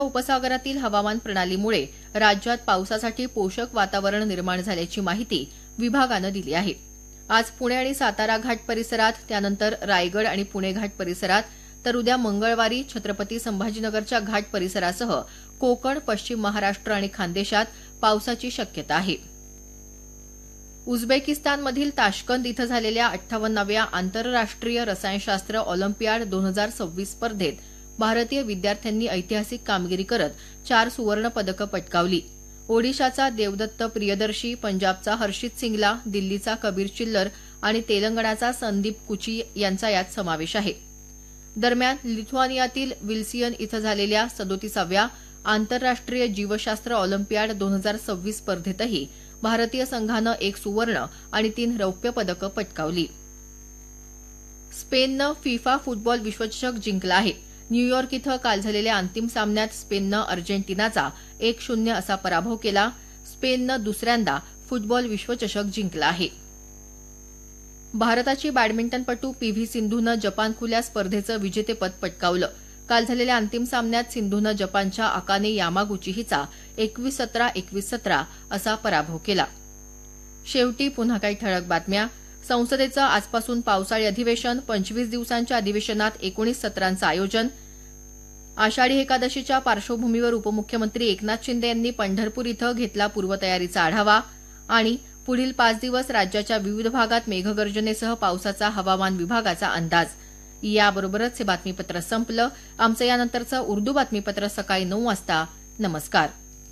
उपसागरातील हवामान प्रणालीमुळे राज्यात पावसासाठी पोषक वातावरण निर्माण झाल्याची माहिती विभागानं दिली आहे। आज पुणे आणि सातारा घाट परिसरात, त्यानंतर रायगड आणि पुणे घाट परिसरात, तर उद्या मंगळवारी छत्रपती संभाजीनगरच्या घाट परिसरासह कोकण, पश्चिम महाराष्ट्र आणि खानदेशात पावसाची शक्यता आहे। उझबेकिस्तानमधील ताश्कंद इथं झालेल्या 58व्या आंतरराष्ट्रीय रसायनशास्त्र ऑलिम्पियाड 2026 स्पर्धेत भारतीय विद्यार्थ्यांनी ऐतिहासिक कामगिरी करत 4 सुवर्ण पदकं पटकावली। ओडिशाचा देवदत्त प्रियदर्शी, पंजाबचा हर्षित सिंगला, दिल्लीचा कबीर चिल्लर आणि तेलंगणाचा संदीप कुची यांचा यात समावेश आहे। दरम्यान लिथुआनियातील विल्सियन इथं झालेल्या 37व्या आंतरराष्ट्रीय जीवशास्त्र ऑलिम्पियाड 2026 स्पर्धेतही भारतीय संघानं 1 सुवर्ण आणि 3 रौप्य पदकं पटकावली। स्पेननं फिफा फुटबॉल विश्वचषक जिंकला आहे। न्यूयॉर्क इथं काल झालेल्या अंतिम सामन्यात स्पेननं अर्जेंटिनाचा 1-0 असा पराभव केला। स्पेननं दुसऱ्यांदा फुटबॉल विश्वचषक जिंकला आहे। भारताची बॅडमिंटनपटू पीव्ही सिंधूनं जपान खुल्या स्पर्धेचं विजेतेपद पटकावलं। काल झालेल्या अंतिम सामन्यात सिंधूनं जपानच्या अकाने यामागुची हिचा 21-17, 21-17 असा पराभव केला। शेवटी पुन्हा काही ठळक बातम्या। संसदेचं आजपासून पावसाळी अधिवेशन, 25 दिवसांच्या अधिवेशनात 19 सत्रांचं आयोजन। आषाढी एकादशीच्या पार्श्वभूमीवर उपमुख्यमंत्री एकनाथ शिंदे यांनी पंढरपूर इथं घेतला पूर्वतयारीचा आढावा। आणि पुढील 5 दिवस राज्याच्या विविध भागात मेघगर्जनेसह पावसाचा हवामान विभागाचा अंदाज। याबरोबरच हे बातमीपत्र संपलं। आमचं यानंतरचं उर्दू बातमीपत्र सकाळी 9 वाजता। नमस्कार।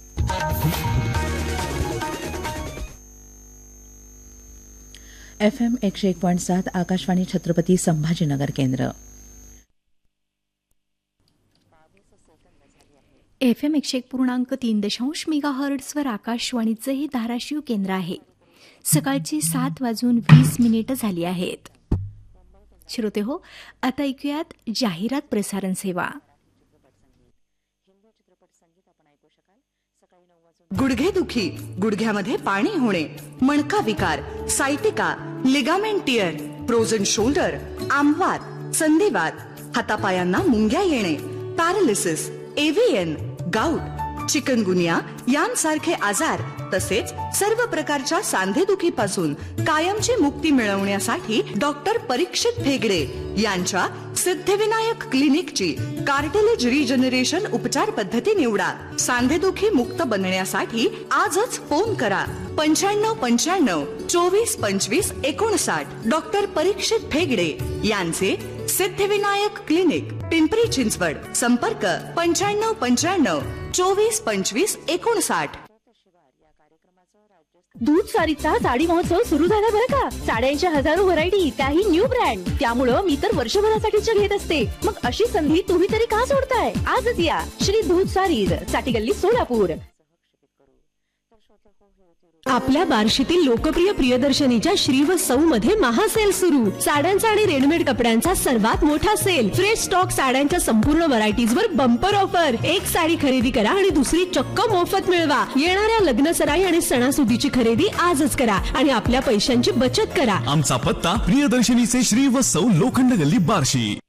FM 101.7 आकाशवाणी छत्रपती संभाजीनगर केंद्र। FM 101.3 मेगाहर्ट्झवर आकाशवाणीचे हे धाराशिव केंद्र आहे। सकाळची 7:20 झाली आहेत। श्रोते हो, आता ऐकूयात जाहिरात प्रसारण सेवा। गुडघेदुखी, गुडघ्यामध्ये पाणी होणे, मणका विकार, sciatica, ligament tier, frozen shoulder, आमवात, संधिवात, हातापायांना मुंग्या येणे, पॅरालिसिस, एव्हीएन, गाऊट, चिकनगुनिया यांसारखे आजार तसेच सर्व प्रकारच्या सांधेदुखीपासून कायमची मुक्ती मिळवण्यासाठी डॉक्टर परीक्षित भेगडे यांच्या सिद्धिविनायक क्लिनिकची कार्टिलेज रिजनरेशन उपचार पद्धती निवडा। सांधेदुखी मुक्त बनण्यासाठी आजच फोन करा 9595 24 25 59। डॉक्टर परीक्षित भेगडे यांचे सिद्धिविनायक क्लिनिक, पिंपरी चिंचवड। संपर्क 9595 24 25 59। दूध सारीचा साडी महोत्सव सुरू झाला बरं का। साड्यांच्या हजारो व्हरायटी, त्याही न्यू ब्रँड। त्यामुळं मी तर वर्षभरासाठीच घेत असते। मग अशी संधी तुम्ही तरी का सोडताय? आजच या श्री दूध सारीज, साठी गल्ली, सोलापूर। आपल्या बार्शीतील लोकप्रिय प्रियदर्शनीच्या श्री व सौ मध्ये महासेल सुरू। साड्यांचा आणि रेडीमेड कपड्यांचा सर्वात मोठा सेल। फ्रेश स्टॉक साड्यांच्या संपूर्ण व्हरायटीजवर बंपर ऑफर। एक साडी खरेदी करा आणि दुसरी चक्क मोफत मिळवा। येणाऱ्या लग्न सराई आणि सणासुदीची खरेदी आजच करा आणि आपल्या पैशांची बचत करा। आमचा पत्ता प्रियदर्शनीचे श्री व सौ लोखंड गल्ली, बार्शी।